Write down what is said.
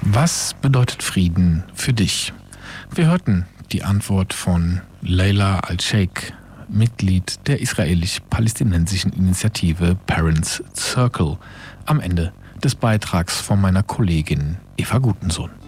Was bedeutet Frieden für dich? Wir hörten die Antwort von Leila Al-Sheikh, Mitglied der israelisch-palästinensischen Initiative Parents Circle, am Ende des Beitrags von meiner Kollegin Eva Gutensohn.